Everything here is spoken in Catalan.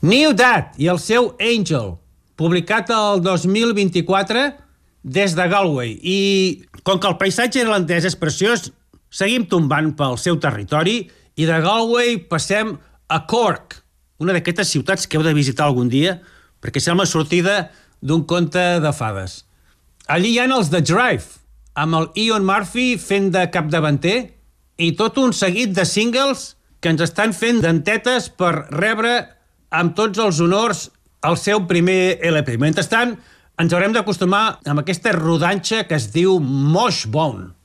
New Dad i el seu Angel, publicat el 2024 des de Galway. I com que el paisatge irlandès és preciós, seguim tombant pel seu territori i de Galway passem a Cork, una d'aquestes ciutats que heu de visitar algun dia perquè sembla sortida d'un conte de fades. Allí hi ha els The Drive, amb el Ian Murphy fent de capdavanter i tot un seguit de singles que ens estan fent dentetes per rebre amb tots els honors el seu primer LP. Mentrestant, ens haurem d'acostumar amb aquesta rodanxa que es diu Moshbone.